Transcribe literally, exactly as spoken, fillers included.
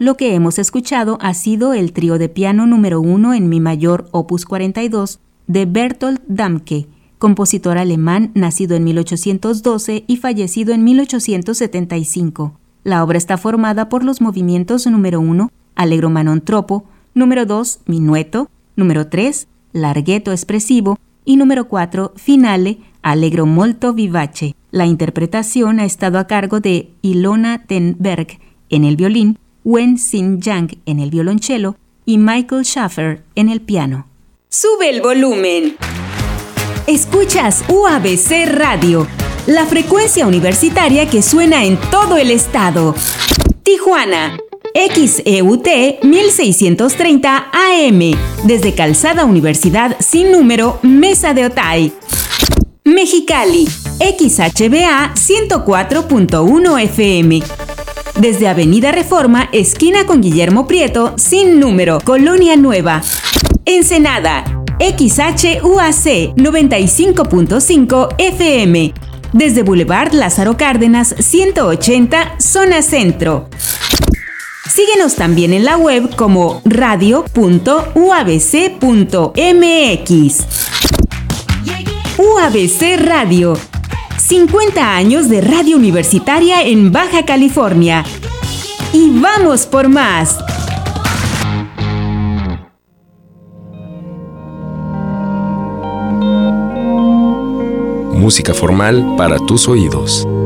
Lo que hemos escuchado ha sido el trío de piano número uno en mi mayor opus cuarenta y dos de Bertolt Damke, compositor alemán nacido en mil ochocientos doce y fallecido en mil ochocientos setenta y cinco. La obra está formada por los movimientos número uno, Allegro ma non troppo, número dos, Minueto, número tres, Larghetto espressivo y número cuatro, Finale, Allegro molto vivace. La interpretación ha estado a cargo de Ilona Tenberg en el violín, Wen Xin Yang en el violonchelo y Michael Schaffer en el piano. ¡Sube el volumen! Escuchas U A B C Radio, la frecuencia universitaria que suena en todo el estado. Tijuana, X E U T mil seiscientos treinta A M, desde Calzada Universidad sin número, Mesa de Otay. Mexicali, X H B A ciento cuatro punto uno F M, desde Avenida Reforma, esquina con Guillermo Prieto, sin número, Colonia Nueva. Ensenada, X H U A C noventa y cinco punto cinco F M, desde Boulevard Lázaro Cárdenas ciento ochenta, zona centro. Síguenos también en la web como radio punto u a b c punto m x. U A B C Radio, cincuenta años de radio universitaria en Baja California. Y vamos por más. Música formal para tus oídos.